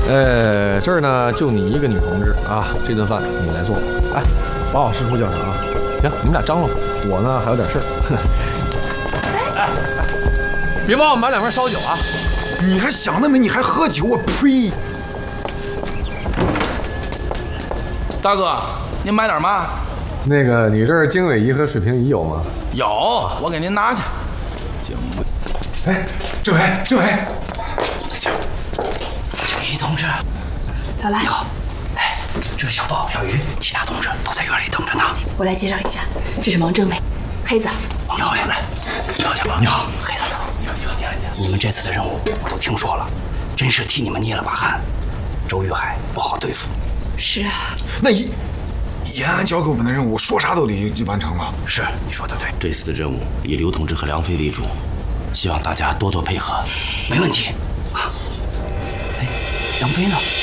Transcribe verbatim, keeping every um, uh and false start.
呃，这儿呢就你一个女同志啊，这顿饭你来做。哎，把我师傅叫上啊。行，你们俩张罗吧，我呢还有点事儿。哎，别忘了买两份烧酒啊！ 你还想那么，你还喝酒啊？呸！ 大哥，您买点嘛？ 那个，你这儿经纬仪和水平仪有吗？ 有，我给您拿去。经纬， 哎，政委，政委， 于同志， 老来， 你好。哎，这是小豹、小鱼，其他同志都在院里等着呢。 我来介绍一下，这是王政委，黑子。 王政委，来，小小豹，你好，黑子，你好，你好，你好。你们这次的任务我都听说了，真是替你们捏了把汗。周玉海不好对付。 是啊。 那一。延安交给我们的任务，说啥都得完成了。 是，你说的对。这次的任务以刘同志和梁飞为主，希望大家多多配合。没问题。啊，哎，梁飞呢？